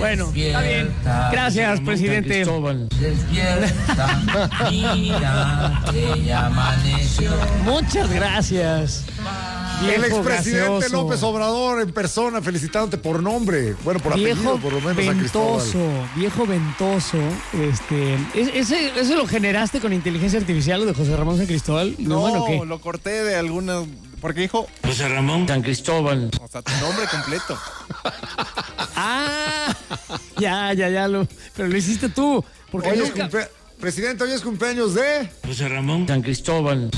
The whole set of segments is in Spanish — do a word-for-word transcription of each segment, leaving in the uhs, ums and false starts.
Bueno, está bien. Gracias, presidente. Despierta, mira que ya amaneció. Muchas gracias. El Viejo expresidente gaseoso. López Obrador en persona felicitándote por nombre. Bueno, por Viejo apellido, por lo menos a ventoso, Cristóbal. viejo ventoso. Este, ¿ese, ¿Ese lo generaste con inteligencia artificial, lo de José Ramón San Cristóbal? No, bueno, ¿qué? lo corté de alguna... Porque dijo... José Ramón San Cristóbal. O sea, tu nombre completo. Ah, ya, ya, ya. Lo, pero lo hiciste tú. Porque Hoy es nunca... cumplea- Presidente, hoy es cumpleaños de... José Ramón San Cristóbal.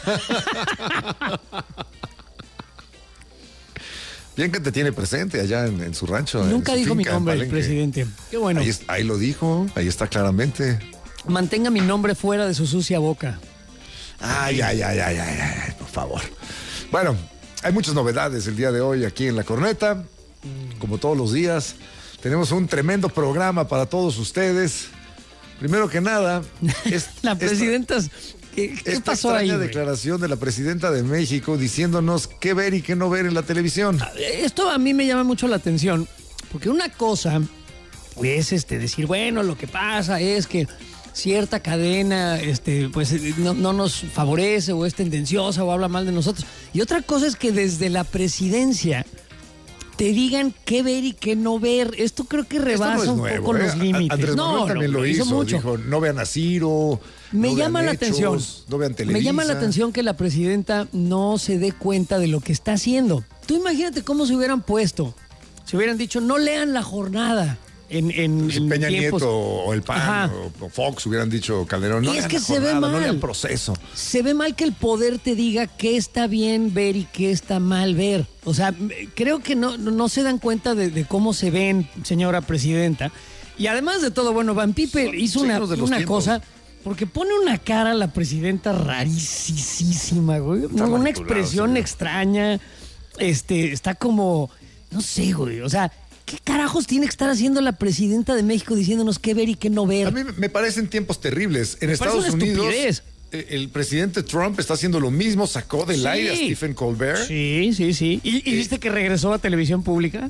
Bien que te tiene presente allá en, en su rancho. Nunca en su dijo mi finca, en nombre el Palenque. presidente. Qué bueno. Ahí, es- ahí lo dijo, ahí está claramente. Mantenga mi nombre fuera de su sucia boca. Ay, ay, ay, ay, ay, ay, por favor. Bueno, hay muchas novedades el día de hoy aquí en La Corneta. Como todos los días, tenemos un tremendo programa para todos ustedes. Primero que nada, es, La presidenta... ¿Qué, qué esta pasó extraña ahí, güey? declaración de la presidenta de México diciéndonos qué ver y qué no ver en la televisión. Esto a mí me llama mucho la atención, porque una cosa es este decir, bueno, lo que pasa es que cierta cadena este, pues, no, no nos favorece o es tendenciosa o habla mal de nosotros. Y otra cosa es que desde la presidencia te digan qué ver y qué no ver. Esto creo que rebasa Esto no es un nuevo, poco ¿eh? los límites. Andrés Manuel no, también no, lo hizo, mucho. dijo, no vean a Ciro, Me no llama vean la Hechos, atención. no vean Televisa. Me llama la atención que la presidenta no se dé cuenta de lo que está haciendo. Tú imagínate cómo se hubieran puesto. Se hubieran dicho, no lean La Jornada. En, en, Si en Peña tiempos- Nieto o el P A N Ajá. o, o Fox hubieran dicho Calderón, no Y es lean que La se ve Jornada, no mal. lean Proceso. Se ve mal que el poder te diga qué está bien ver y qué está mal ver. O sea, m- creo que no, no se dan cuenta de, de cómo se ven, señora presidenta. Y además de todo, bueno, Van Pipe Son hizo una, signos de los una tiempos. cosa, porque pone una cara a la presidenta rarísima, güey. Está Una manipulado, expresión señor. extraña. Este, está como, no sé, güey. O sea, ¿qué carajos tiene que estar haciendo la presidenta de México diciéndonos qué ver y qué no ver? A mí me parecen tiempos terribles. En Me parece Estados una Unidos, estupidez. eh, el presidente Trump está haciendo lo mismo, sacó del Sí. aire a Stephen Colbert. Sí, sí, sí. ¿Y, y viste que regresó a televisión pública?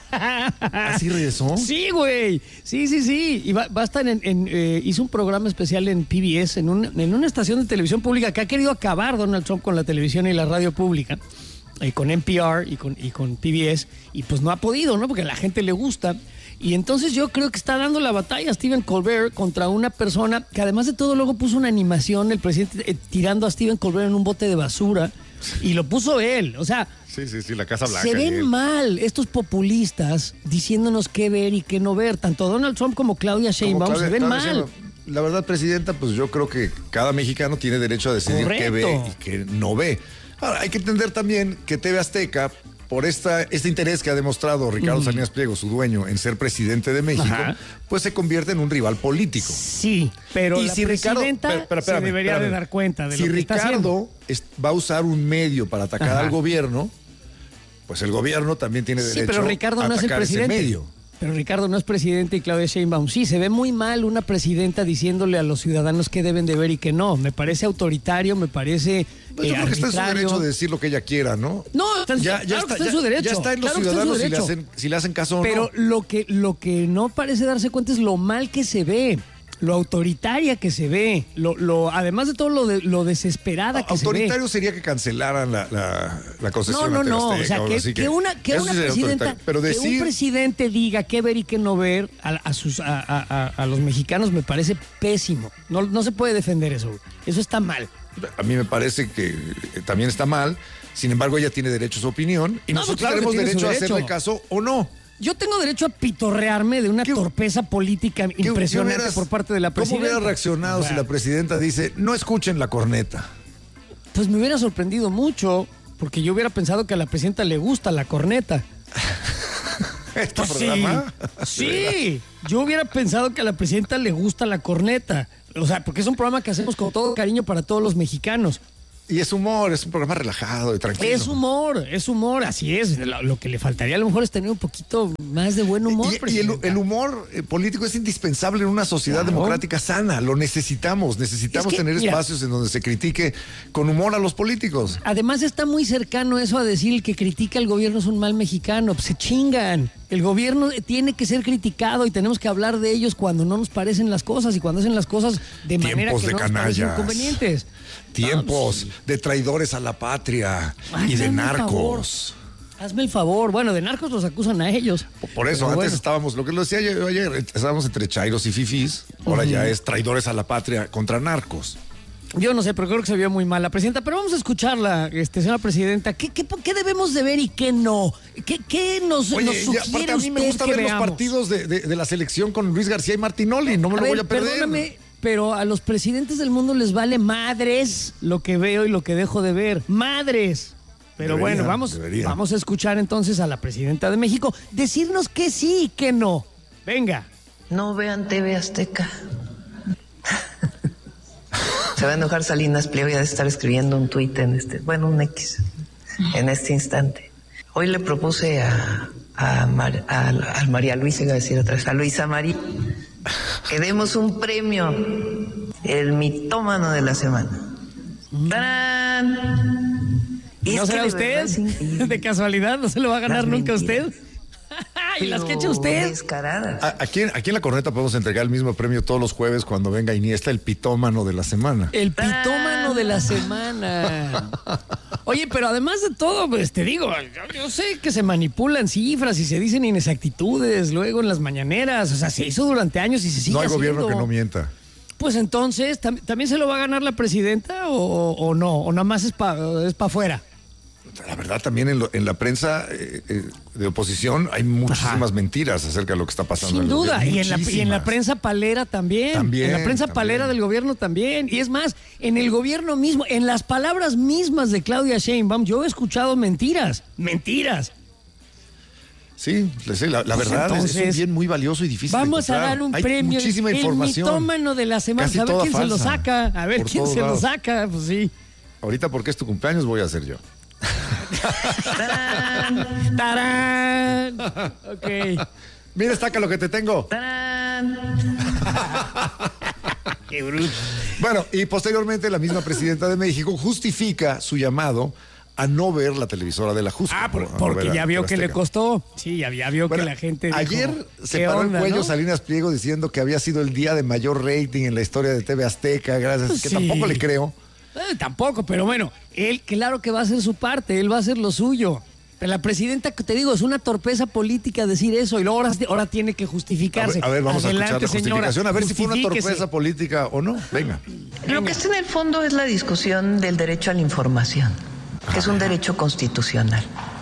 ¿Así regresó? Sí, güey. Sí, sí, sí. Y va, va a estar en... en, eh, hizo un programa especial en P B S, en, un- en una estación de televisión pública que ha querido acabar Donald Trump con la televisión y la radio pública, eh, con N P R y con, y con P B S, y pues no ha podido, ¿no? Porque a la gente le gusta. Y entonces yo creo que está dando la batalla Stephen Colbert contra una persona que además de todo luego puso una animación, el presidente eh, tirando a Stephen Colbert en un bote de basura, y lo puso él. O sea, Sí, sí, sí, la Casa Blanca. se y ven él. mal estos populistas diciéndonos qué ver y qué no ver. Tanto Donald Trump como Claudia Como Sheinbaum Claudia- se ven Claudia mal. Sheinbaum. La verdad, presidenta, pues yo creo que cada mexicano tiene derecho a decidir qué ve Correcto. y qué no ve. Ahora, hay que entender también que T V Azteca, por esta, este interés que ha demostrado Ricardo Salinas Pliego, su dueño, en ser presidente de México, Ajá. pues se convierte en un rival político. Sí, pero Y la si Ricardo- presidenta pero- pero se espérame, debería espérame. de dar cuenta de si lo que está haciendo. Ricardo es- va a usar un medio para atacar Ajá. al gobierno, pues el gobierno también tiene Sí, derecho pero Ricardo a no es el atacar ese presidente. medio. Pero Ricardo no es presidente y Claudia Sheinbaum sí. Se ve muy mal una presidenta diciéndole a los ciudadanos qué deben de ver y qué no. Me parece autoritario, me parece Pues eh, yo creo que está en su arbitrario. derecho de decir lo que ella quiera, ¿no? No, está en su- Ya, ya claro que está, está en ya- su derecho. ya está en los Claro que está en su ciudadanos si le, derecho. hacen, si le hacen caso o Pero no. lo que, lo que no parece darse cuenta es lo mal que se ve, lo autoritaria que se ve, lo, lo, además de todo lo, de, lo desesperada que Autoritario sería que cancelaran la, la, la se ve. concesión. No, no, a no. TV O sea, Azteca, que, así que una, que eso una sí sería presidenta, autoritario. Pero que un decir, presidente diga qué ver y qué no ver a, a sus, a, a- a- a los mexicanos me parece pésimo. No, no se puede defender eso. Eso está mal. a mí me parece que eh, también está mal. Sin embargo, ella tiene derecho a su opinión y No, nosotros claro que tenemos tiene su derecho a derecho. hacerle caso o no. Yo tengo derecho a pitorrearme de una ¿Qué- torpeza política ¿Qué- impresionante qué hubieras- por parte de la presidenta. ¿Cómo hubiera reaccionado O sea, si la presidenta dice, no escuchen la corneta? Pues me hubiera sorprendido mucho, porque yo hubiera pensado que a la presidenta le gusta la corneta. ¿Este Pues programa? Sí, sí, yo hubiera pensado que a la presidenta le gusta la corneta. O sea, porque es un programa que hacemos con todo cariño para todos los mexicanos. Y es humor, es un programa relajado y tranquilo. Es humor, es humor, así es. Lo, lo que le faltaría a lo mejor es tener un poquito más de buen humor, Y- y, el, presidenta. el humor eh, político es indispensable en una sociedad Claro. democrática sana. Lo necesitamos. Necesitamos Es que, tener mira, espacios en donde se critique con humor a los políticos. Además está muy cercano eso a decir el que critica al gobierno es un mal mexicano. Pues se chingan. El gobierno tiene que ser criticado y tenemos que hablar de ellos cuando no nos parecen las cosas y cuando hacen las cosas de manera Tiempos que de no nos parecen canallas. inconvenientes. Tiempos Ah, sí. de traidores a la patria Ay, y de hazme el favor. narcos. Hazme el favor. Bueno, de narcos los acusan a ellos. Por eso, Pero antes bueno. estábamos, lo que lo decía yo ayer, estábamos entre chairos y fifís, ahora Ujú. ya es traidores a la patria contra narcos. Yo no sé, pero creo que se vio muy mal la presidenta. Pero vamos a escucharla, este, señora presidenta. ¿Qué, qué, qué debemos de ver y qué no? ¿Qué, qué nos, nos Oye, ya, sugiere aparte a mí me usted gusta que ver veamos? los partidos de, de- de la selección con Luis García y Martinoli, no me A lo ver, voy a perder. perdóname, pero a los presidentes del mundo les vale madres lo que veo y lo que dejo de ver. Madres. Pero Deberían, bueno, vamos, deberían. vamos a escuchar entonces a la presidenta de México decirnos que sí y que no. Venga. No vean T V Azteca. Se va a enojar Salinas Pliego y ha de estar escribiendo un tuit en este, bueno, un X, en este instante. Hoy le propuse a, a, Mar- a, a María Luisa, iba a decir otra vez, a Luisa María, que demos un premio, el mitómano de la semana. ¡Tarán! ¿No Es que será de usted? verdad es increíble. De casualidad, ¿no se lo va a ganar Las nunca a usted? mentiras. ¿Y las que echa Pero usted? Descaradas. A- Aquí, en- aquí en La Corneta podemos entregar el mismo premio todos los jueves cuando venga Iniesta, el pitómano de la semana. El pitómano de la semana. Oye, pero además de todo, pues te digo, yo, yo sé que se manipulan cifras y se dicen inexactitudes luego en las mañaneras. O sea, se hizo durante años y se sigue No hay gobierno haciendo. que no mienta. Pues entonces, ¿tam- ¿también se lo va a ganar la presidenta o, o no? ¿O nada más es para es pa afuera? La verdad, también en, lo- en la prensa eh, eh, de oposición hay muchísimas mentiras acerca de lo que está pasando. Sin en el duda. gobierno. Y en, la, y en la Muchísimas. prensa palera también. También, En la prensa también. palera del gobierno también. Y es más, en el gobierno mismo, en las palabras mismas de Claudia Sheinbaum, yo he escuchado mentiras. Mentiras. Sí, le sé, la, la Pues verdad es- es, entonces, un bien muy valioso y difícil de Vamos a encontrar. dar un Hay premio. muchísima el información. mitómano de la semana. Casi A ver toda quién se lo falsa. saca. A ver Por quién todos se lo lados. saca. Pues sí. Ahorita porque es tu cumpleaños voy a ser yo. ¡Tarán! ¡Tarán! Ok. Mira, estaca lo que te tengo. ¡Tarán! Qué bruto. Bueno, y posteriormente la misma presidenta de México justifica su llamado a no ver la televisora de la Jusco. Ah, por- a no porque ver a- ya vio a que le Azteca. costó. Sí, ya, ya vio Bueno, que la gente. dijo, ayer se ¿qué paró onda, el cuello no? Salinas Pliego diciendo que había sido el día de mayor rating en la historia de T V Azteca, gracias, que Sí. tampoco le creo. Eh, tampoco, pero bueno, él claro que va a hacer su parte, él va a hacer lo suyo. Pero la presidenta, que te digo, es una torpeza política decir eso y luego ahora, ahora tiene que A justificarse. ver, a ver, vamos Adelante, a escuchar la señora, justificación, a ver si fue una justifíquese. torpeza política o no. Venga. Lo que está en el fondo es la discusión del derecho a la información, que es un derecho constitucional,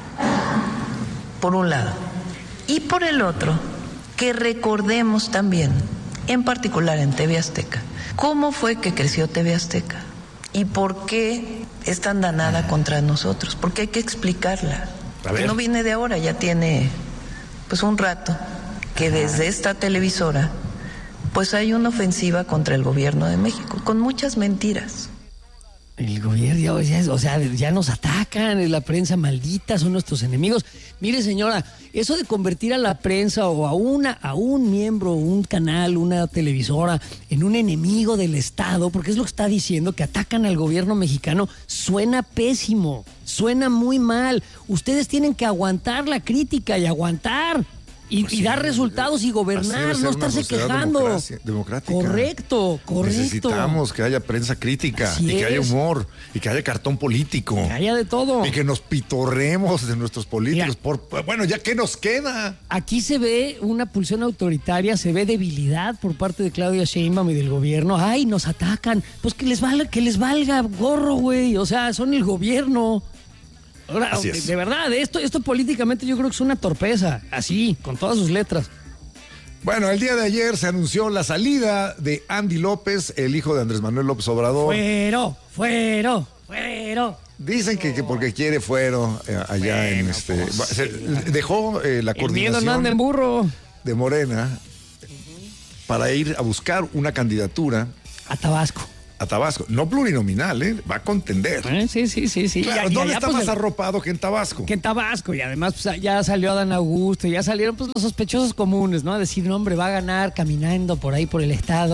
por un lado. Y por el otro, que recordemos también, en particular en T V Azteca, cómo fue que creció T V Azteca y por qué es tan danada contra nosotros, porque hay que explicarla. A ver. Que no viene de ahora, ya tiene pues un rato que desde esta televisora pues hay una ofensiva contra el gobierno de México, con muchas mentiras. El gobierno, ya, ya- o sea, ya nos atacan, la prensa maldita, son nuestros enemigos. Mire, señora, eso de convertir a la prensa o a una, a un miembro, un canal, una televisora, en un enemigo del Estado, porque es lo que está diciendo, que atacan al gobierno mexicano, suena pésimo, suena muy mal. Ustedes tienen que aguantar la crítica y aguantar. Y, Pues y sí, dar resultados y así gobernar, debe ser no una estarse sociedad quejando. democracia- democrática. Correcto, correcto. Necesitamos que haya prensa crítica Así y que haya es. humor y que haya cartón político. Que haya de todo. Y que nos pitorremos de nuestros políticos. Mira. Por, bueno, ya, ¿qué nos queda? Aquí se ve una pulsión autoritaria, se ve debilidad por parte de Claudia Sheinbaum y del gobierno. Ay, nos atacan. Pues que les valga, que les valga gorro, güey. O sea, son el gobierno. Ahora, Así de, es. de verdad, esto, esto políticamente yo creo que es una torpeza. Así, con todas sus letras. Bueno, el día de ayer se anunció la salida de Andy López, el hijo de Andrés Manuel López Obrador. Fuero, fuero, fuero. Dicen que, que porque quiere fuero eh, allá en este. va- se- dejó eh, la El miedo no anda coordinación en burro. de Morena para ir a buscar una candidatura A Tabasco. a Tabasco. No plurinominal, ¿eh? Va a contender. ¿Eh? Sí, sí, sí, sí. Claro, Y- y ¿dónde allá, está pues, más el- arropado que en Tabasco? que en Tabasco, y además pues, ya salió Adán Augusto, ya salieron pues los sospechosos comunes, ¿no? A decir, no, hombre, va a ganar caminando por ahí por el estado,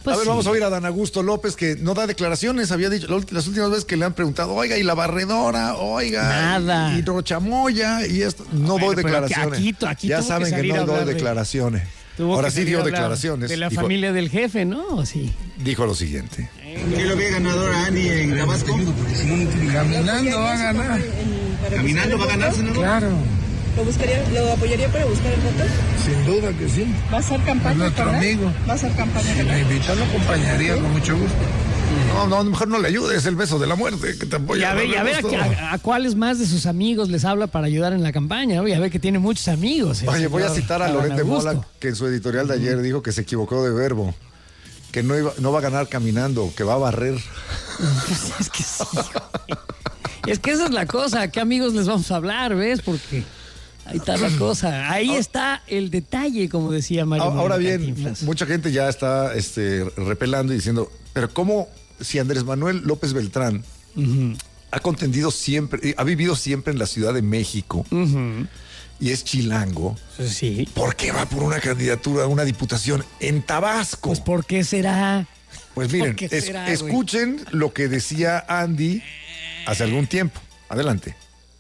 Pues a ver, sí. vamos a oír a Dan Augusto López, que no da declaraciones. Había dicho las últimas veces que le han preguntado, oiga, y la barredora, oiga, Nada. y, y Rochamoya, y esto. No Bueno, doy pero declaraciones. aquí- aquí- aquí ya tuvo que saben que, salir a no doy hablar de- declaraciones. Tuvo Ahora que sí salir dio a hablar declaraciones. De la dijo, familia del jefe, ¿no? Sí. dijo lo siguiente. ¿Qué lo ve ganador a Andy en Tabasco? Caminando va a ganar. ¿Caminando va a ganar, senador? Claro, ¿Lo buscaría, lo apoyaría para buscar el voto? sin duda que sí. ¿Va a hacer campaña? Es nuestro ¿verdad? amigo. ¿Va a hacer campaña? Si ¿verdad? me invitó, lo acompañaría con mucho gusto. No, no, mejor no le ayudes, es el beso de la muerte que te apoya. Y a ver, y a, ver a, todo. a- a cuáles más de sus amigos les habla para ayudar en la campaña. ¿no? Y a ver que tiene muchos amigos. el Oye, voy a señor citar a Adán Loret de Augusto. Mola, que en su editorial de ayer dijo que se equivocó de verbo, que no, iba, no va a ganar caminando, que va a barrer. Pues es que sí. güey. Es que esa es la cosa. ¿A qué amigos les vamos a hablar, ves? Porque ahí está la cosa. Ahí está el detalle, como decía Mario. Ahora Moreno bien, Cantinflas. mucha gente ya está este, repelando y diciendo, pero ¿cómo si Andrés Manuel López Beltrán Ujú, ha contendido siempre, ha vivido siempre en la Ciudad de México ujú. y es chilango, Pues sí. ¿por qué va por una candidatura a una diputación en Tabasco? Pues ¿por qué será? Pues miren, ¿por qué es- será, güey? escuchen lo que decía Andy hace algún tiempo. Adelante.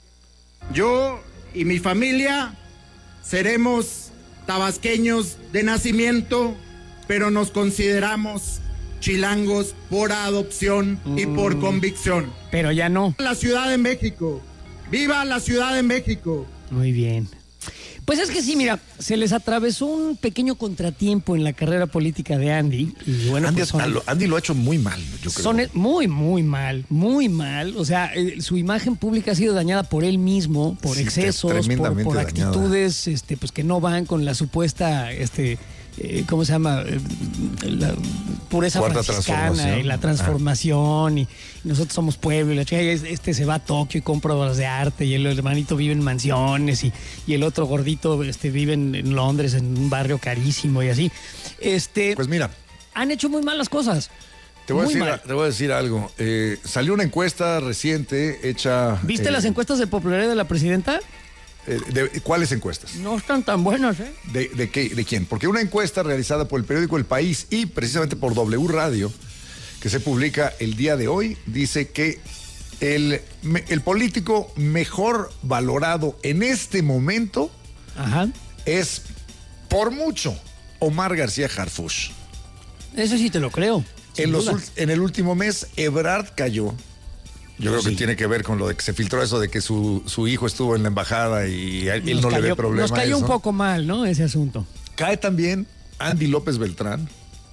Yo y mi familia seremos tabasqueños de nacimiento, pero nos consideramos chilangos por adopción y por convicción. Pero ya no. La Ciudad de México. ¡Viva la Ciudad de México! Muy bien. Pues es que sí, mira, se les atravesó un pequeño contratiempo en la carrera política de Andy. Y bueno, Andy, pues son- lo, Andy lo ha hecho muy mal, yo creo. Son e- muy, muy mal, muy mal. O sea, eh, su imagen pública ha sido dañada por él mismo, por Sí, excesos, por, tremendamente por dañada. actitudes este, pues, que no van con la supuesta, este, eh, ¿cómo se llama? Eh, la pureza Cuarta franciscana transformación. y la transformación. Y, y nosotros somos pueblo. Y la chica, este se va a Tokio y compra obras de arte. Y el hermanito vive en mansiones. Y, y el otro gordito este, vive en, en Londres, en un barrio carísimo y así. Este, Pues mira, han hecho muy mal las cosas. te voy, a Muy decir, mal. te voy a decir algo. Eh, salió una encuesta reciente hecha... ¿Viste eh, las encuestas de popularidad de la presidenta? eh, de- ¿Cuáles encuestas? No están tan buenas, ¿eh? ¿De, de qué, ¿De quién? Porque una encuesta realizada por el periódico El País y precisamente por W Radio, que se publica el día de hoy, dice que el, me- el político mejor valorado en este momento Ajá. es, por mucho, Omar García Harfuch. Eso sí te lo creo. sin En, los duda. ult- en el último mes, Ebrard cayó. Yo creo que tiene que ver con lo de que se filtró eso de que su, su hijo estuvo en la embajada y a él Nos no le cayó- ve problema. Nos cayó a un eso. poco mal, ¿no? Ese asunto. Cae también Andy López Beltrán.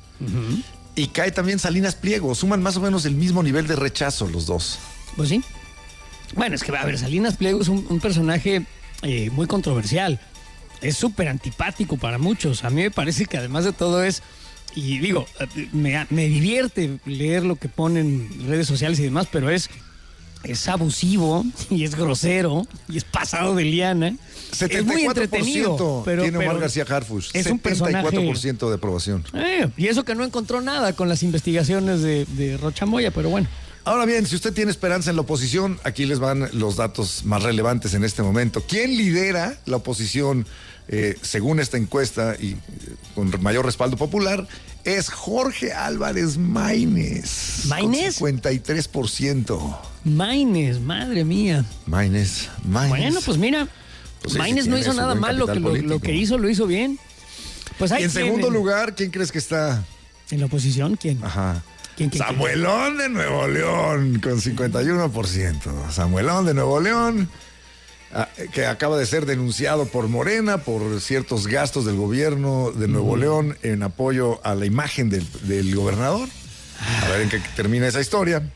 Y cae también Salinas Pliego. Suman más o menos el mismo nivel de rechazo los dos. Pues sí. Bueno, es que, a ver, Salinas Pliego es un, un personaje eh, muy controversial. Es súper antipático para muchos. A mí me parece que además de todo es, y digo, eh, me, me divierte leer lo que ponen en redes sociales y demás, pero es, es abusivo y es grosero y es pasado de liana. Es muy entretenido. Pero, tiene Omar pero García Harfuch. es un setenta y cuatro por personaje- ciento de aprobación. Eh, y eso que no encontró nada con las investigaciones de, de Rochamoya, pero bueno. Ahora bien, si usted tiene esperanza en la oposición, aquí les van los datos más relevantes en este momento. ¿Quién lidera la oposición eh, según esta encuesta y eh, con mayor respaldo popular? Es Jorge Álvarez Maínez. ¿Maínez? Con cincuenta y tres por ciento. Maínez, madre mía. Maínez, Maínez. Bueno, pues mira, Pues sí, Maínez sí no tiene hizo su nada buen mal, lo que, capital lo, lo político. que hizo, lo hizo bien. Pues Y hay en quien segundo lugar, ¿quién crees que está? ¿En la oposición? ¿Quién? Ajá. ¿Quién, quién, quién? Samuelón de Nuevo León, con cincuenta y uno por ciento. Samuelón de Nuevo León, ah, que acaba de ser denunciado por Morena por ciertos gastos del gobierno de Nuevo León en apoyo a la imagen del, del gobernador. A ver en qué termina esa historia.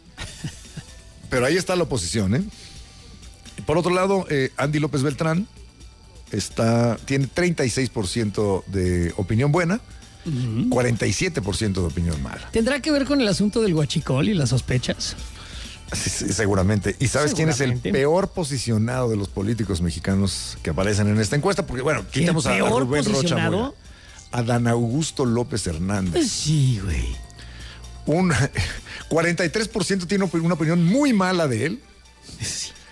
Pero ahí está la oposición, ¿eh? Por otro lado, eh, Andy López Beltrán está, tiene treinta y seis por ciento de opinión buena, cuarenta y siete por ciento de opinión mala. ¿Tendrá que ver con el asunto del huachicol y las sospechas? Sí, sí, seguramente. ¿Y sabes quién es el Seguramente. peor posicionado de los políticos mexicanos que aparecen en esta encuesta? Porque, bueno, quitamos a, a peor Rubén Rocha posicionado? Moya. A Dan Augusto López Hernández. Pues sí, güey. Un cuarenta y tres por ciento tiene op- una opinión muy mala de él. Sí.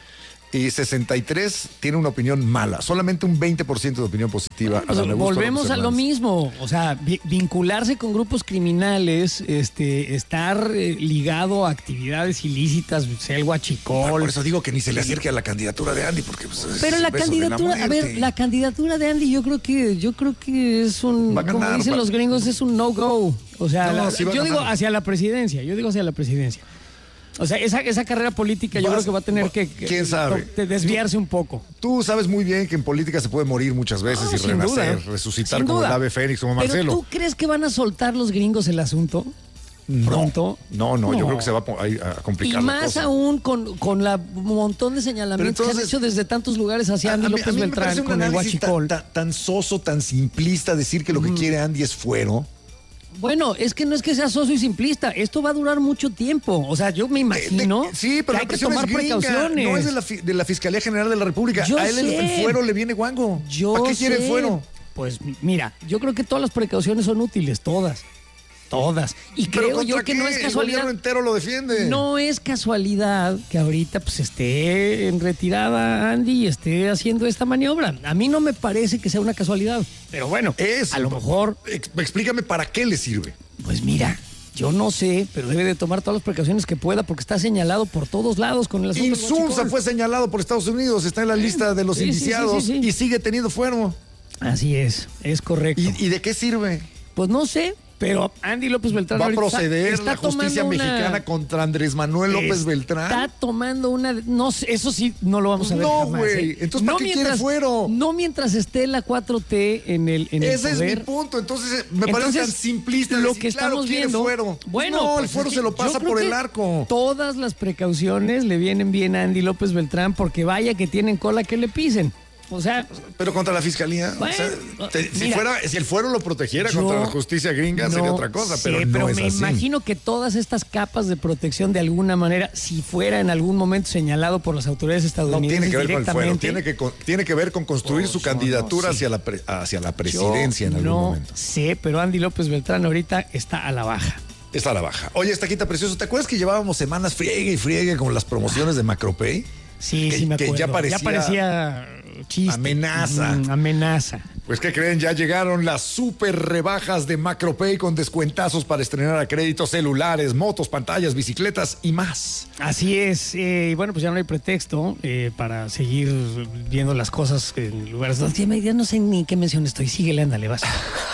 y sesenta y tres tiene una opinión mala. Solamente un veinte por ciento de opinión positiva. Pues, Adán Augusto volvemos López a lo Hernández. mismo, o sea, vi- vincularse con grupos criminales, este, estar eh, ligado a actividades ilícitas, sea el huachicol. Por eso digo que ni se le acerque a la candidatura de Andy, porque pues, es Pero la beso de candidatura, a ver, muerte. la candidatura de Andy, yo creo que, yo creo que es un, Va a ganar, como dicen va- los gringos, es un no-go. O sea, No, la- sí va a yo digo ganar. hacia la presidencia, yo digo hacia la presidencia. O sea, esa, esa carrera política yo Vas- creo que va a tener va- que, que- ¿quién sabe? to- desviarse un poco. Tú sabes muy bien que en política se puede morir muchas veces No, y sin renacer, duda. resucitar Sin como duda. el ave fénix, como Pero Marcelo. ¿tú crees que van a soltar los gringos el asunto? Pronto. No, no, yo creo que se va a, po- a- a Y complicar la más cosa. aún con, con la montón de señalamientos Pero que han entonces- hecho desde tantos lugares hacia A- Andy a mí- a López mí me Beltrán parece un con el análisis tan, huachicol. tan- tan soso, tan simplista decir que lo que quiere Andy es fuero. Bueno, es que no es que sea socio y simplista. Esto va a durar mucho tiempo. O sea, yo me imagino De- de- sí, pero que la hay que presión tomar es gringa, precauciones. no es de la, fi- de la Fiscalía General de la República. Yo A él el, sé. el fuero le viene guango. Yo ¿Para qué quiere el sé. fuero? Pues mira, yo creo que todas las precauciones son útiles, todas. Todas. Y ¿Pero creo contra yo que qué? no es El casualidad. gobierno entero lo defiende. No es casualidad que ahorita pues esté en retirada Andy y esté haciendo esta maniobra. A mí no me parece que sea una casualidad. Pero bueno, Es, a lo mejor, Ex- Explícame para qué le sirve. pues mira, yo no sé, pero debe de tomar todas las precauciones que pueda porque está señalado por todos lados con el asunto del Insulza huachicol. fue señalado por Estados Unidos, está en la lista de los Sí, sí, sí, indiciados sí, sí. y sigue teniendo fuero. Así es, es correcto. ¿Y, y de qué sirve? Pues no sé, pero Andy López Beltrán ¿Va a ahorita proceder está la justicia tomando una- mexicana contra Andrés Manuel López Está Beltrán? tomando una... No sé, eso sí, no lo vamos a ver No, jamás, güey. ¿eh? Entonces, ¿para qué quiere mientras- fuero? No mientras esté la cuatro T en el, en el Ese es poder. mi punto. Entonces, me parece Entonces, tan simplista lo decir, que claro, estamos quiere viendo... fuero. Bueno, no, el pues fuero es se que lo yo pasa creo por el que arco. Todas las precauciones le vienen bien a Andy López Beltrán porque vaya que tienen cola que le pisen. O sea, Pero contra la fiscalía. Bueno, o sea, te- si, mira, fuera, si el fuero lo protegiera yo contra la justicia gringa, sería no otra cosa. sé, Pero no es me así. imagino que todas estas capas de protección de alguna manera, si fuera en algún momento señalado por las autoridades No estadounidenses tiene que ver con el fuero, directamente, tiene que, con- tiene que ver con construir Pues, su yo candidatura no sé. hacia, la pre- hacia la presidencia en yo algún no momento. sé, pero Andy López Beltrán ahorita está a la baja. Está a la baja. Oye, Estaquita Precioso, ¿te acuerdas que llevábamos semanas friegue y friegue con las promociones de Macropay? Sí, Que- sí me que acuerdo. ya parecía- parecía chiste. Amenaza. Mm, amenaza. Pues, ¿qué creen? Ya llegaron las super rebajas de Macropay con descuentazos para estrenar a crédito celulares, motos, pantallas, bicicletas y más. Así es. eh, y bueno, pues ya no hay pretexto eh, para seguir viendo las cosas en lugares donde ya me- ya no sé ni qué mención estoy. Síguele, ándale, vas.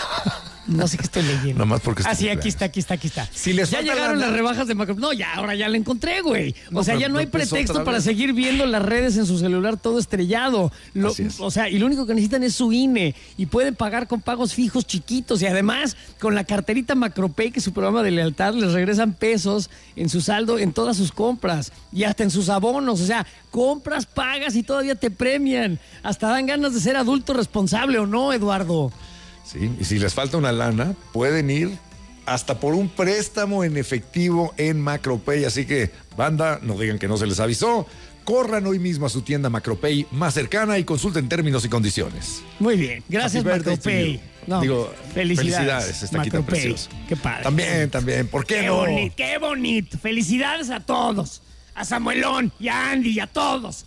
No sé qué estoy leyendo. Nomás porque es tu Ah, sí, aquí cumpleaños. está, aquí está, aquí está. Si les ya falta llegaron lana- las rebajas de Macro. No, ya, ahora ya la encontré, güey. O No, sea, pero ya no hay no, pues, pretexto otra para vez. seguir viendo las redes en su celular todo estrellado. Lo- Así es. o sea, y lo único que necesitan es su I N E y pueden pagar con pagos fijos chiquitos y además con la carterita Macropay, que es su programa de lealtad, les regresan pesos en su saldo en todas sus compras y hasta en sus abonos. O sea, compras, pagas y todavía te premian. Hasta dan ganas de ser adulto responsable, ¿o no, Eduardo? Sí, y si les falta una lana, pueden ir hasta por un préstamo en efectivo en Macropay. Así que, banda, no digan que no se les avisó. Corran hoy mismo a su tienda Macropay más cercana y consulten términos y condiciones. Muy bien, gracias Happy birthday Macropay. to you. Digo, felicidades, felicidades, Estaquita Macropay. Precioso. Qué padre. También, también, ¿por qué, Qué no? bonito, qué bonito. Felicidades a todos. A Samuelón y a Andy y a todos.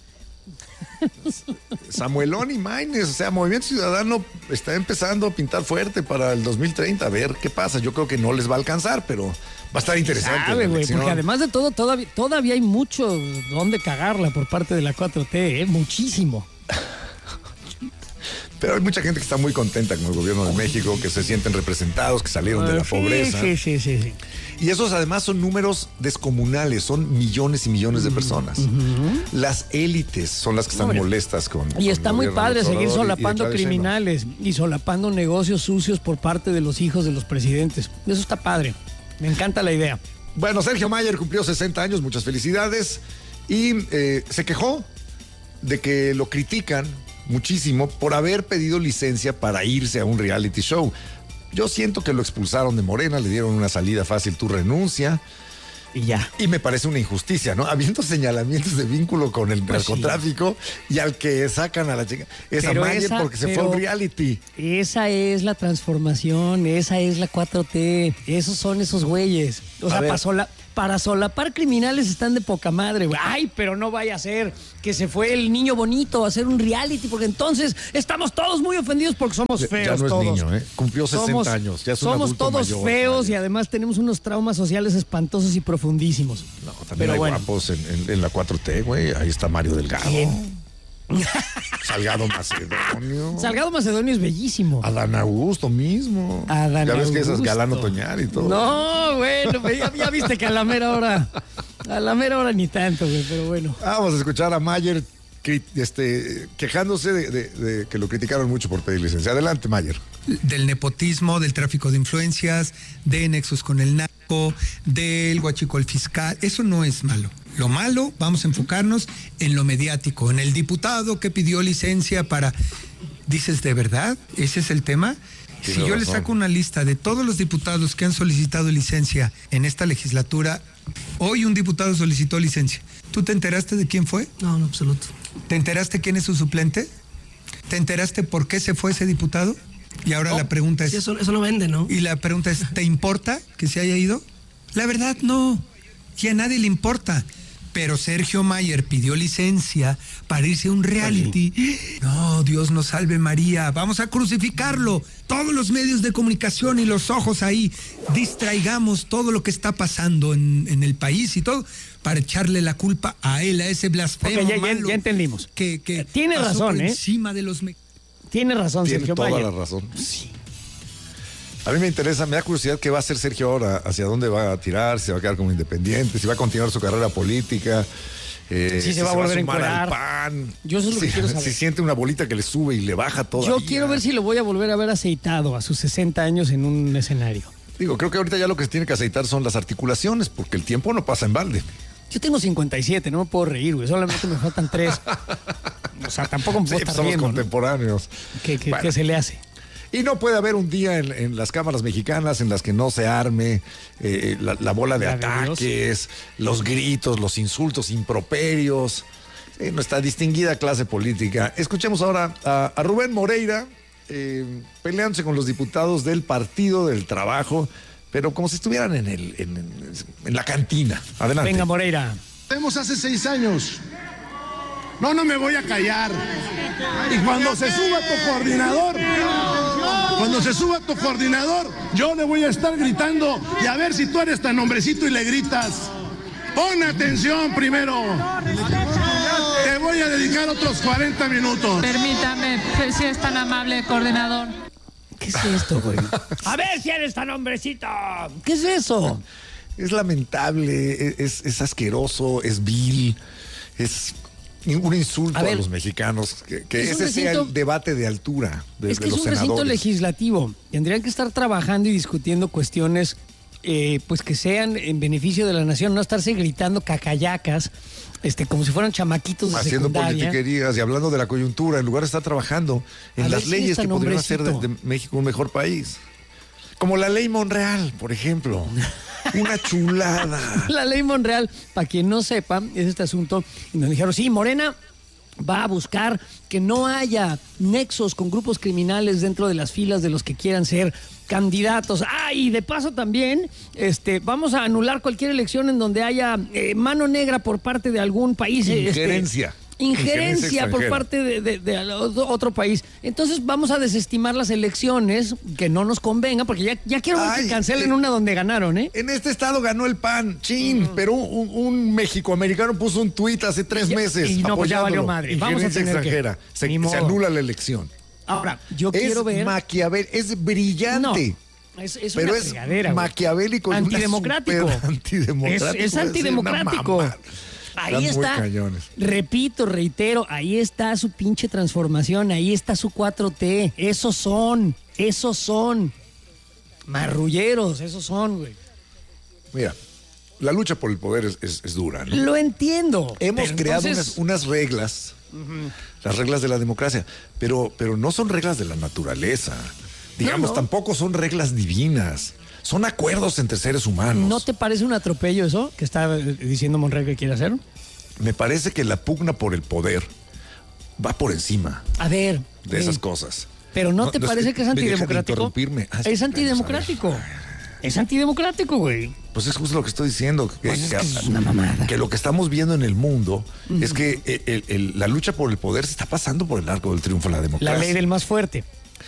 Samuelón y Maines, o sea, Movimiento Ciudadano está empezando a pintar fuerte para el dos mil treinta. A ver qué pasa. Yo creo que no les va a alcanzar, pero va a estar interesante. Sabe, la güey, elección. porque además de todo, todavía, todavía hay mucho donde cagarla por parte de la cuatro T, ¿eh? Muchísimo. Pero hay mucha gente que está muy contenta con el gobierno de México, que se sienten representados, que salieron de la Sí, pobreza. Sí, sí, sí, sí. Y esos además son números descomunales, son millones y millones de personas. Las élites son las que están Hombre. molestas con. Y con está el muy gobierno padre de seguir Obrador y- y de solapando Claudia Sheinbaum. criminales y solapando negocios sucios por parte de los hijos de los presidentes. Eso está padre. Me encanta la idea. Bueno, Sergio Mayer cumplió sesenta años, muchas felicidades. Y eh, se quejó de que lo critican muchísimo por haber pedido licencia para irse a un reality show. Yo siento que lo expulsaron de Morena, le dieron una salida fácil, tu renuncia. Y ya. Y me parece una injusticia, ¿no? Habiendo señalamientos de vínculo con el Pues narcotráfico y al que sacan a la chica. Es a Pero Mayer esa- porque se pero- fue a un reality. Esa es la transformación, esa es la cuatro T, esos son esos güeyes. O A sea, ver. pasó la, para solapar criminales están de poca madre, güey. Ay, pero no vaya a ser que se fue el niño bonito a hacer un reality, porque entonces estamos todos muy ofendidos porque somos feos. Ya no es todos. niño, ¿eh? Cumplió sesenta somos, años. Ya es un somos adulto todos mayor, feos Mayer. y además tenemos unos traumas sociales espantosos y profundísimos. No, también pero hay bueno. guapos en, en- en la cuatro T, güey. Ahí está Mario Delgado. ¿Quién? Salgado Macedonio. Salgado Macedonio es bellísimo. Adán Augusto mismo. Adán ya ves que esas Augusto. galán otoñal y todo. No, bueno, ya, ya viste que a la mera hora, a la mera hora ni tanto, güey, pero bueno. Vamos a escuchar a Mayer cri- este, quejándose de, de- de que lo criticaron mucho por pedir licencia. Adelante, Mayer. Del nepotismo, del tráfico de influencias, de nexos con el narco, del huachicol fiscal. Eso no es malo. Lo malo, vamos a enfocarnos en lo mediático, en el diputado que pidió licencia para... ¿Dices de verdad? ¿Ese es el tema? Tiene Si yo le razón. saco una lista de todos los diputados que han solicitado licencia en esta legislatura, hoy un diputado solicitó licencia. ¿Tú te enteraste de quién fue? No, en absoluto. ¿Te enteraste quién es su suplente? ¿Te enteraste por qué se fue ese diputado? Y ahora la pregunta es... Sí, eso, eso no vende, ¿no? Y la pregunta es, ¿te importa que se haya ido? La verdad, no. Y a nadie le importa. Pero Sergio Mayer pidió licencia para irse a un reality. No, Dios nos salve María. Vamos a crucificarlo. Todos los medios de comunicación y los ojos ahí. Distraigamos todo lo que está pasando en, en el país y todo para echarle la culpa a él, a ese blasfemo Ok, ya- ya- malo ya entendimos. Que, que Tiene pasó razón, por ¿eh? encima de los... me- Tiene razón, Tiene Sergio toda Mayer. la razón. A mí me interesa, me da curiosidad qué va a hacer Sergio ahora, hacia dónde va a tirar, si va a quedar como independiente, si va a continuar su carrera política. eh, Si se va a volver a sumar al encuerar. PAN. Yo eso es lo que Si- quiero saber. Si siente una bolita que le sube y le baja todo. Yo quiero ver si lo voy a volver a ver aceitado a sus sesenta años en un escenario. Digo, creo que ahorita ya lo que se tiene que aceitar son las articulaciones, porque el tiempo no pasa en balde. Yo tengo cincuenta y siete, no me puedo reír, güey. Solamente me faltan tres. O sea, tampoco me Sí, puedo pues estar somos riendo, ¿no? contemporáneos. ¿Qué, qué- Bueno. qué se le hace? Y no puede haber un día en, en las cámaras mexicanas en las que no se arme eh, la, la bola de La de ataques, los gritos, los insultos, improperios. Sí, nuestra distinguida clase política. Escuchemos ahora a, a Rubén Moreira eh, peleándose con los diputados del Partido del Trabajo, pero como si estuvieran en, el, en, en- en la cantina. Adelante. Venga, Moreira. Hacemos hace seis años. No, no me voy a callar. Y cuando se suba tu coordinador, cuando se suba tu coordinador, yo le voy a estar gritando y a ver si tú eres tan hombrecito y le gritas. Pon atención primero. Te voy a dedicar otros cuarenta minutos. Permítame, si es tan amable, coordinador. ¿Qué es esto, güey? A ver si eres tan hombrecito. ¿Qué es eso? Es lamentable, es, es asqueroso, es vil, es un insulto A a, ver, los mexicanos. Que, que es un ese sea recinto- el debate de altura de, Es que de es los un recinto senadores. legislativo. Tendrían que estar trabajando y discutiendo cuestiones eh, pues que sean en beneficio de la nación, no estarse gritando cacayacas, este, como si fueran chamaquitos de Haciendo secundaria. politiquerías y hablando de la coyuntura, en lugar de estar trabajando en A ver las si leyes es tan que podrían hacer de, hombrecito. de México un mejor país. Como la ley Monreal, por ejemplo. Una chulada. La ley Monreal, para quien no sepa, es este asunto y nos dijeron, sí, Morena va a buscar que no haya nexos con grupos criminales dentro de las filas de los que quieran ser candidatos. Ah, y de paso también, este, vamos a anular cualquier elección en donde haya eh, mano negra por parte de algún país. este, Injerencia. Injerencia Injerencia por extranjera. parte de, de- de otro país. Entonces vamos a desestimar las elecciones que no nos convengan, porque ya, ya quiero ver Ay, que cancelen eh, una donde ganaron, ¿eh? En este estado ganó el P A N, chin, pero un, un mexicoamericano puso un tuit hace tres Y ya- meses. y no, pues ya valió apoyándolo. madre. Vamos a Injerencia tener que- extranjera. Se, Ni se modo. anula la elección. Ahora, yo es quiero ver... Maquiavel, es brillante. No, es, es pero una es fregadera, güey. maquiavélico. y una Antidemocrático. super antidemocrático. Es, es una antidemocrático. mamada. Ahí Están muy está, cañones. repito, reitero, ahí está su pinche transformación, ahí está su cuatro T. Esos son, esos son. Marrulleros, esos son, güey. Mira, la lucha por el poder es, es- es dura, ¿no? Lo entiendo. Hemos pero creado entonces- unas, unas reglas, las reglas de la democracia, pero, pero no son reglas de la naturaleza. Digamos, No, no. tampoco son reglas divinas. Son acuerdos entre seres humanos. ¿No te parece un atropello eso que está eh, diciendo Monreal que quiere hacer? Me parece que la pugna por el poder va por encima A ver. de esas eh, cosas. Pero ¿no, te es parece que es me deja de antidemocrático? interrumpirme. Ah, sí, Es vamos a ver. antidemocrático. Es antidemocrático, güey. Pues es justo lo que estoy diciendo. Que, Pues es que- que es una mamada. que lo que estamos viendo en el mundo es que el- el- el- la lucha por el poder se está pasando por el arco del triunfo de la democracia. La ley del más fuerte.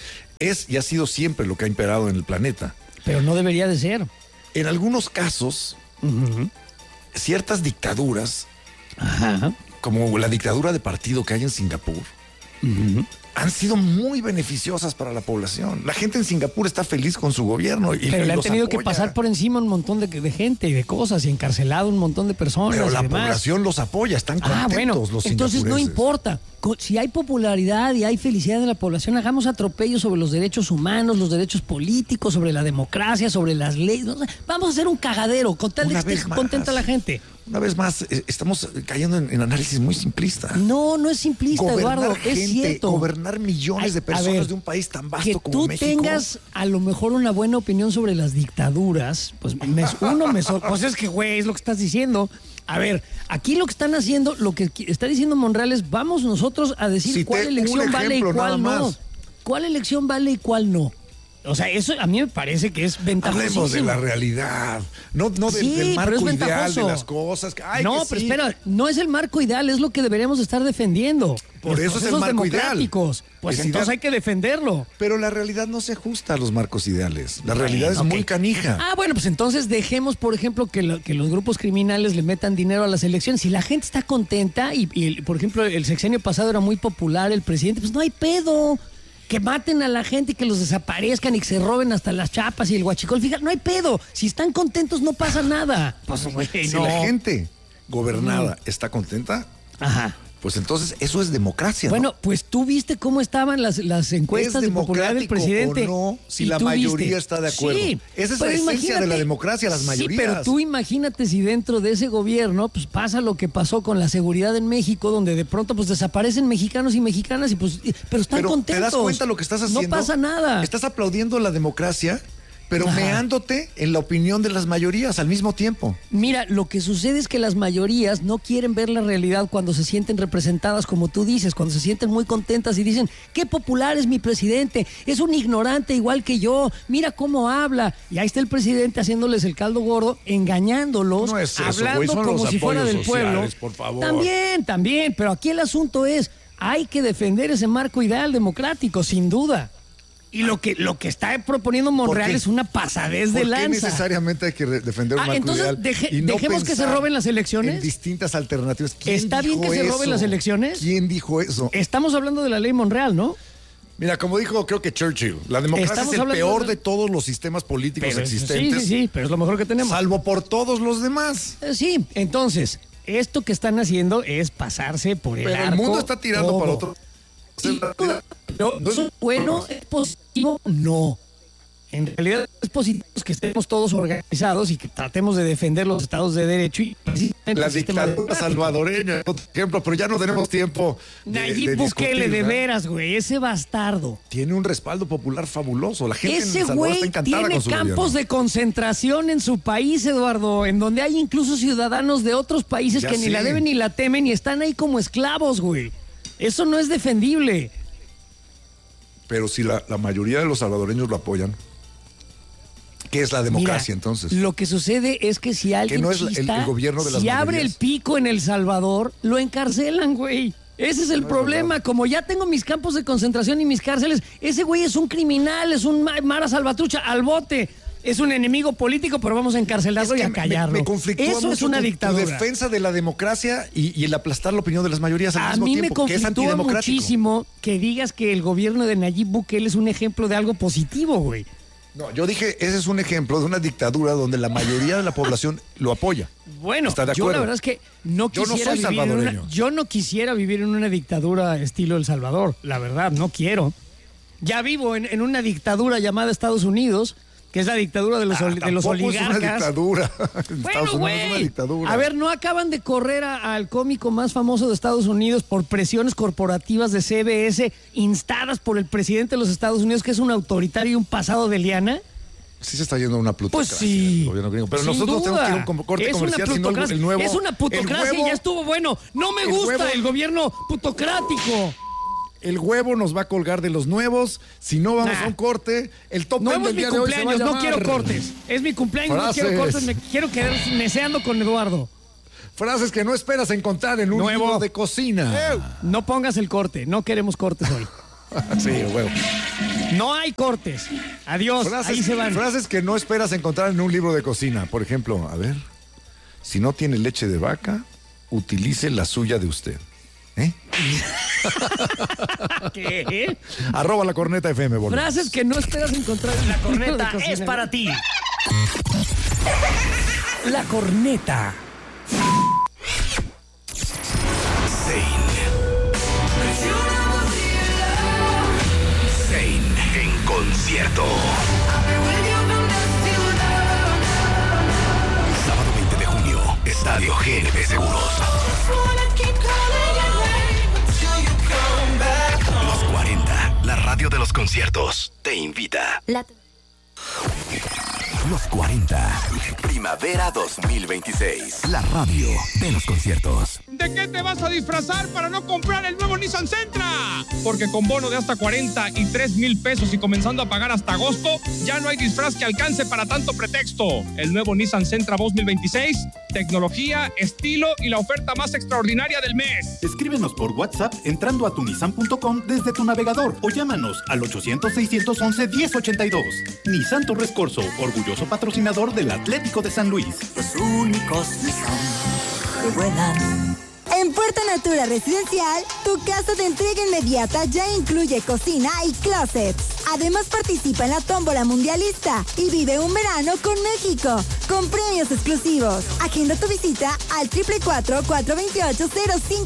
Es y ha sido siempre lo que ha imperado en el planeta. Pero no debería de ser. En algunos casos, Ujú. ciertas dictaduras, Ajá. como la dictadura de partido que hay en Singapur, Ujú. han sido muy beneficiosas para la población. La gente en Singapur está feliz con su gobierno. Y, Pero y le han los tenido que apoya. pasar por encima un montón de, de gente y de cosas y encarcelado un montón de personas. Pero y la demás. población los apoya, están contentos Ah, bueno, los entonces no singapurenses. importa. Co- Si hay popularidad y hay felicidad de la población, hagamos atropellos sobre los derechos humanos, los derechos políticos, sobre la democracia, sobre las leyes. No sé, vamos a hacer un cagadero con tal de Una que esté vez más. contenta la gente. Una vez más, eh, estamos cayendo en, en análisis muy simplista. No, no es simplista, Gobernar Eduardo, gente, es cierto. gobernar millones Ay, de a personas ver, de un país tan vasto que como tú México. tengas a lo mejor una buena opinión sobre las dictaduras, pues me- uno me sor- pues es que güey, es lo que estás diciendo. A ver, aquí lo que están haciendo, lo que qui- está diciendo Monreal es vamos nosotros a decir Cité cuál un elección vale y ejemplo, nada cuál no. más. ¿Cuál elección vale y cuál no? O sea, eso a mí me parece que es ventajosísimo. Hablemos de la realidad, no, no del, Sí, del pero marco es ideal de ventajoso. las cosas. Ay, no, que pero sí. espera, no es el marco ideal, es lo que deberíamos estar defendiendo. Por Los eso es el procesos marco ideal. democráticos. Pues Es entonces ideal. hay que defenderlo. Pero la realidad no se ajusta a los marcos ideales. La realidad Bueno, es ok. muy canija. Ah, bueno, pues entonces dejemos, por ejemplo, que, lo- que los grupos criminales le metan dinero a las elecciones. Si la gente está contenta y, y, por ejemplo, el sexenio pasado era muy popular el presidente, pues no hay pedo. Que maten a la gente y que los desaparezcan y que se roben hasta las chapas y el huachicol. Fíjate, no hay pedo. Si están contentos no pasa nada. Pues, güey, Si no. la gente gobernada está contenta, Ajá. pues entonces eso es democracia. ¿no? Bueno, pues tú viste cómo estaban las, las encuestas ¿Es de popularidad del democrático presidente. o no si Y la tú mayoría viste. está de acuerdo? Sí, Esa es pero la esencia de la imagínate- democracia, las mayorías. Sí, pero tú imagínate si dentro de ese gobierno pues pasa lo que pasó con la seguridad en México, donde de pronto pues desaparecen mexicanos y mexicanas y pues pero están Pero contentos. ¿te das cuenta lo que estás haciendo? No pasa nada. Estás aplaudiendo la democracia, pero Ajá. meándote en la opinión de las mayorías al mismo tiempo. Mira, lo que sucede es que las mayorías no quieren ver la realidad cuando se sienten representadas, como tú dices, cuando se sienten muy contentas y dicen, qué popular es mi presidente, es un ignorante igual que yo, mira cómo habla. Y ahí está el presidente haciéndoles el caldo gordo, engañándolos, No es eso, hablando güey, son como los si fuera apoyos del pueblo. sociales, por favor. También, también, pero aquí el asunto es, hay que defender ese marco ideal democrático, sin duda. Y lo que, lo que está proponiendo Monreal qué? es una pasadez de ¿Por qué lanza. necesariamente hay que re- defender un Ah, marco entonces ideal deje- y no dejemos que se pensar roben las elecciones? en distintas alternativas? ¿Quién ¿Está bien dijo que se eso? roben las elecciones? ¿Quién dijo eso? Estamos hablando de la ley Monreal, ¿no? Mira, como dijo creo que Churchill, la democracia Estamos es el hablando peor de- de todos los sistemas políticos Pero, existentes, sí, sí, sí, pero es lo mejor que tenemos. salvo por todos los demás. Eh, Sí, entonces, esto que están haciendo es pasarse por el Pero el arco mundo está tirando todo. para otro. Sí, pero ¿eso es bueno? ¿Es positivo? No. En realidad es positivo que estemos todos organizados y que tratemos de defender los estados de derecho y precisamente La el sistema dictadura democrático. salvadoreña, por ejemplo, pero ya no tenemos tiempo de, Nayib de Bukele, discutir, de ¿verdad? veras, güey, ese bastardo. Tiene un respaldo popular fabuloso. La gente en Ese El Salvador güey está encantada tiene con su campos gobierno. de concentración en su país, Eduardo, en donde hay incluso ciudadanos de otros países Ya que ni sé. la deben ni la temen y están ahí como esclavos, güey. Eso no es defendible. Pero si la, la mayoría de los salvadoreños lo apoyan, ¿qué es la democracia Mira, entonces? Lo que sucede es que si alguien no es la- el- chista, el gobierno de las si abre el mayorías. pico en El Salvador, lo encarcelan, güey. Ese es el problema. Como ya tengo mis campos de concentración y mis cárceles, ese güey es un criminal, es un ma- Mara Salvatrucha, al bote. Es un enemigo político, pero vamos a encarcelarlo Es que y a me- callarlo. Me, conflictúa Eso es mucho una tu- tu dictadura. defensa de la democracia y, y el aplastar la opinión de las mayorías al A mismo mí me tiempo, que es conflictúa antidemocrático. muchísimo que digas que el gobierno de Nayib Bukele es un ejemplo de algo positivo, güey. No, yo dije, ese es un ejemplo de una dictadura donde la mayoría de la población lo apoya. Bueno, ¿Está de yo la acuerdo? verdad es que no Yo no quisiera soy vivir en salvadoreño. una, yo no quisiera vivir en una dictadura estilo El Salvador, la verdad, no quiero. Ya vivo en, en una dictadura llamada Estados Unidos, que es la dictadura de los, Ah, oli- de los tampoco es una oligarcas. dictadura. En Bueno, Estados Unidos es una güey. dictadura. A ver, ¿no acaban de correr a- al cómico más famoso de Estados Unidos por presiones corporativas de C B S instadas por el presidente de los Estados Unidos, que es un autoritario y un pasado de liana? Sí se está yendo a una plutocracia. Pues sí. el gobierno gringo. Pero Sin nosotros duda. tenemos que ir a un com- corte Es una comercial, si no el, plutocracia. el nuevo... Es una putocracia el y huevo- ya estuvo bueno. No me el gusta huevo- el gobierno putocrático. el huevo nos va a colgar de los nuevos. Si no vamos Nah. a un corte, el top No ten es del mi día de hoy se va a cumpleaños, no llamar quiero cortes. Es mi cumpleaños, Frases. no quiero cortes. Me quiero quedar meseando con Eduardo. Frases que no esperas encontrar en un Nuevo. libro de cocina. No pongas el corte, no queremos cortes hoy. Sí, huevo. No hay cortes. Adiós, Frases, ahí se van. frases que no esperas encontrar en un libro de cocina. Por ejemplo, a ver. Si no tiene leche de vaca, utilice la suya de usted. ¿Eh? ¿Qué? Arroba la corneta F M, boludo. Frases que no esperas encontrar en La un libro de corneta cocina. es para ti. La corneta. Zayn en concierto. Sábado veinte de junio, Estadio G N P Seguros. Los cuarenta, la radio de los conciertos, te invita. La- Los cuarenta, Primavera dos mil veintiséis, la radio de los conciertos. ¿De qué te vas a disfrazar para no comprar el nuevo Nissan Sentra? Porque con bono de hasta cuarenta y tres mil pesos y comenzando a pagar hasta agosto, ya no hay disfraz que alcance para tanto pretexto. El nuevo Nissan Sentra dos mil veintiséis, tecnología, estilo y la oferta más extraordinaria del mes. Escríbenos por WhatsApp entrando a tunisan punto com desde tu navegador o llámanos al ochocientos, seiscientos once, diez ochenta y dos. Nissan Torres Corso, orgulloso patrocinador del Atlético de San Luis. Los únicos Nissan que vuelan. En Puerto Natura Residencial, tu casa de entrega inmediata ya incluye cocina y closets. Además participa en la tómbola mundialista y vive un verano con México, con premios exclusivos. Agenda tu visita al cuatro cuatro, cuatro dos ocho, cero cinco